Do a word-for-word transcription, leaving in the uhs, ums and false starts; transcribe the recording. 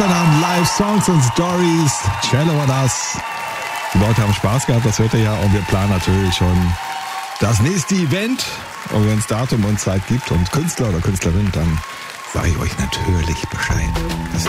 gestern Abend live Songs und Stories. Cello war das. Die Leute haben Spaß gehabt, das hört ihr ja. Und wir planen natürlich schon das nächste Event. Und wenn es Datum und Zeit gibt und Künstler oder Künstlerin, dann sage ich euch natürlich Bescheid. Das